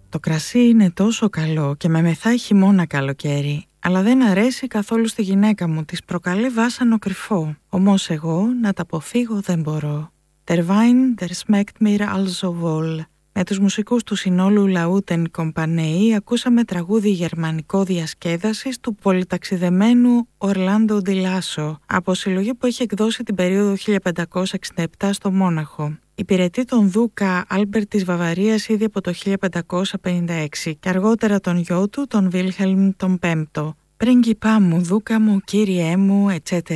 Το κρασί είναι τόσο καλό και με μεθάει χειμώνα καλοκαίρι, αλλά δεν αρέσει καθόλου στη γυναίκα μου, της προκαλεί βάσανο κρυφό. Όμως εγώ να τα αποφύγω δεν μπορώ. Der Wein, der schmeckt mir also wohl. Με τους μουσικούς του συνόλου Lauten Compagnie ακούσαμε τραγούδι γερμανικό διασκέδασης του πολυταξιδεμένου Orlando Di Lasso από συλλογή που έχει εκδώσει την περίοδο 1567 στο Μόναχο. Υπηρετεί τον Δούκα Άλμπερτ της Βαβαρίας ήδη από το 1556 και αργότερα τον γιο του, τον Βίλχελμ τον Πέμπτο. Πρίγκιπά μου, Δούκα μου, κύριέ μου,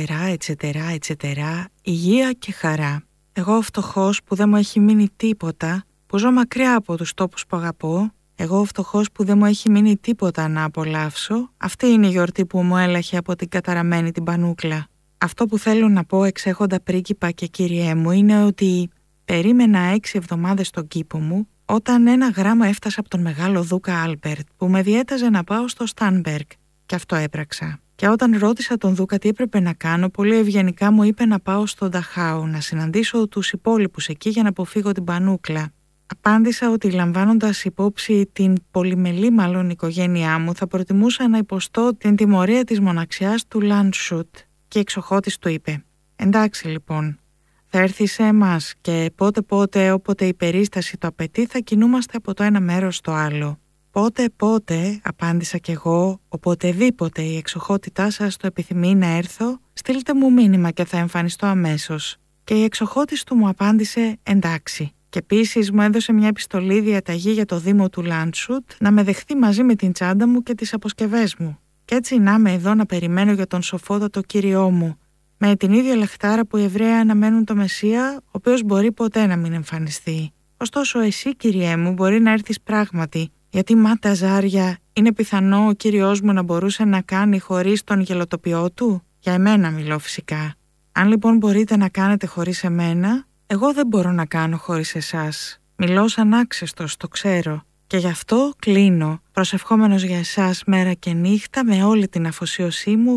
ετσετέρα, υγεία και χαρά. Εγώ φτωχός που δεν μου έχει μείνει τίποτα, που ζω μακριά από τους τόπους που αγαπώ, εγώ φτωχός που δεν μου έχει μείνει τίποτα να απολαύσω, αυτή είναι η γιορτή που μου έλαχε από την καταραμένη την πανούκλα. Αυτό που θέλω να πω εξέχοντα πρίγκιπα και κύριέ μου είναι ότι περίμενα 6 εβδομάδες στον κήπο μου όταν ένα γράμμα έφτασε από τον μεγάλο Δούκα Άλμπερτ που με διέταζε να πάω στο Στάνμπεργκ και αυτό έπραξα. Και όταν ρώτησα τον Δούκα τι έπρεπε να κάνω, πολύ ευγενικά μου είπε να πάω στο Νταχάου να συναντήσω τους υπόλοιπους εκεί για να αποφύγω την πανούκλα. Απάντησα ότι λαμβάνοντας υπόψη την πολυμελή μάλλον οικογένειά μου θα προτιμούσα να υποστώ την τιμωρία της μοναξιάς του Λάντσουτ και εξοχότης του είπε «Εντάξει λοιπόν, θα έρθει σε εμάς και πότε όποτε η περίσταση το απαιτεί θα κινούμαστε από το ένα μέρος στο άλλο». «Πότε», απάντησα κι εγώ, «οποτεδήποτε η εξοχότητά σας το επιθυμεί να έρθω, στείλτε μου μήνυμα και θα εμφανιστώ αμέσως». Και η εξοχότης του μου απάντησε «εντάξει». Και επίσης μου έδωσε μια επιστολή διαταγή για το Δήμο του Λάντσουτ να με δεχθεί μαζί με την τσάντα μου και τις αποσκευές μου. Κι έτσι να είμαι εδώ να περιμένω για τον σοφότατο Κύριό μου, με την ίδια λαχτάρα που οι Εβραίοι αναμένουν το Μεσσία, ο οποίος μπορεί ποτέ να μην εμφανιστεί. Ωστόσο, εσύ, Κυριέ μου, μπορεί να έρθεις πράγματι, γιατί μάτα ζάρια, είναι πιθανό ο Κύριος μου να μπορούσε να κάνει χωρίς τον γελοτοποιό του? Για εμένα μιλώ φυσικά. Αν λοιπόν μπορείτε να κάνετε χωρίς εμένα, εγώ δεν μπορώ να κάνω χωρίς εσάς. Μιλώ σαν άξεστος, το ξέρω. Και γι' αυτό κλείνω, προσευχόμενος για εσάς μέρα και νύχτα με όλη την αφοσίωσή μου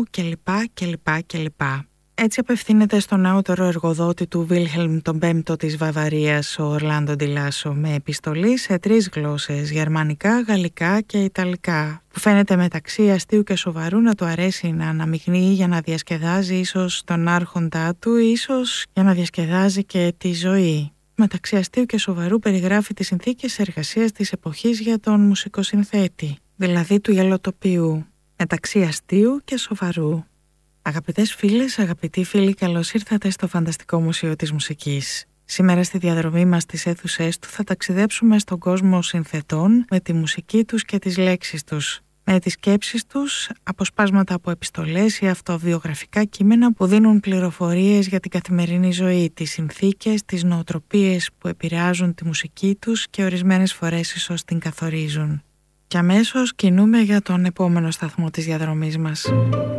κλπ. Έτσι απευθύνεται στον νεότερο εργοδότη του Βίλχελμ τον Πέμπτο της Βαβαρίας, ο Ορλάντο Ντι Λάσο, με επιστολή σε 3 γλώσσες, γερμανικά, γαλλικά και ιταλικά, που φαίνεται μεταξύ αστείου και σοβαρού να του αρέσει να αναμειγνύει για να διασκεδάζει ίσως τον άρχοντά του, ίσως για να διασκεδάζει και τη ζωή. Μεταξύ αστείου και σοβαρού περιγράφει τις συνθήκες εργασίας της εποχής για τον μουσικοσυνθέτη, δηλαδή του γελοτοποιού. Μεταξύ αστείου και σοβαρού. Αγαπητές φίλες, αγαπητοί φίλοι, καλώς ήρθατε στο Φανταστικό Μουσείο της Μουσικής. Σήμερα στη διαδρομή μας στις αίθουσές του θα ταξιδέψουμε στον κόσμο συνθετών με τη μουσική τους και τις λέξεις τους, με τις σκέψεις τους, αποσπάσματα από επιστολές ή αυτοβιογραφικά κείμενα που δίνουν πληροφορίες για την καθημερινή ζωή, τις συνθήκες, τις νοοτροπίες που επηρεάζουν τη μουσική τους και ορισμένες φορές ίσως την καθορίζουν. Και αμέσως κινούμε για τον επόμενο σταθμό της διαδρομής μας.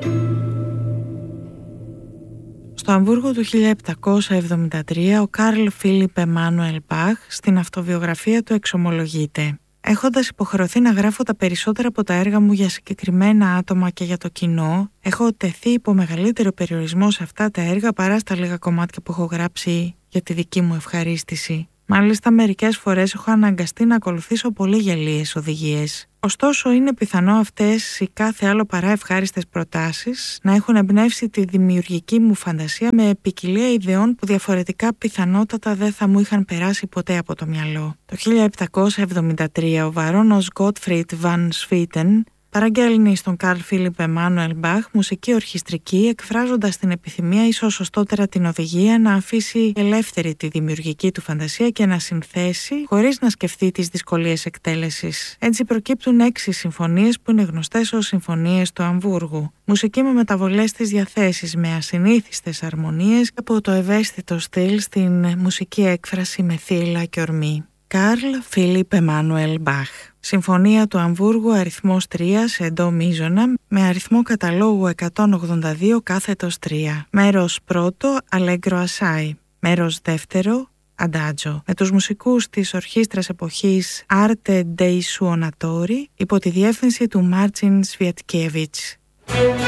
Στο Αμβούργο του 1773, ο Κάρλ Φίλιπ Εμάνουελ Μπαχ στην αυτοβιογραφία του εξομολογείται: «Έχοντας υποχρεωθεί να γράφω τα περισσότερα από τα έργα μου για συγκεκριμένα άτομα και για το κοινό, έχω τεθεί υπό μεγαλύτερο περιορισμό σε αυτά τα έργα παρά στα λίγα κομμάτια που έχω γράψει για τη δική μου ευχαρίστηση. Μάλιστα, μερικές φορές έχω αναγκαστεί να ακολουθήσω πολύ γελίες οδηγίες. Ωστόσο, είναι πιθανό αυτές οι κάθε άλλο παρά ευχάριστες προτάσεις να έχουν εμπνεύσει τη δημιουργική μου φαντασία με ποικιλία ιδεών που διαφορετικά πιθανότατα δεν θα μου είχαν περάσει ποτέ από το μυαλό». Το 1773 ο βαρόνος Γκότφριντ Βαν Σφίτεν παραγγέλνει στον Καρλ Φίλιπ Εμάνουελ Μπαχ μουσική ορχιστρική, εκφράζοντας την επιθυμία, ίσως σωστότερα την οδηγία, να αφήσει ελεύθερη τη δημιουργική του φαντασία και να συνθέσει χωρίς να σκεφτεί τις δυσκολίες εκτέλεσης. Έτσι προκύπτουν 6 συμφωνίες που είναι γνωστές ως συμφωνίες του Αμβούργου. Μουσική με μεταβολές στις διαθέσεις, με ασυνήθιστες αρμονίες από το ευαίσθητο στυλ στην μουσική έκφραση με θύελλα και ορμή. Καρλ Φίλιπ Εμάνουελ Μπαχ. Συμφωνία του Αμβούργου αριθμός 3 σε ντο μείζωνα με αριθμό καταλόγου 182 κάθετος 3. Μέρος πρώτο Αλέγκρο Ασάι. Μέρος δεύτερο Αντάτζο. Με τους μουσικούς της ορχήστρας εποχής Άρτε Ντέι Σουονατόρι υπό τη διεύθυνση του Μάρτιν Σβιατκέβιτς.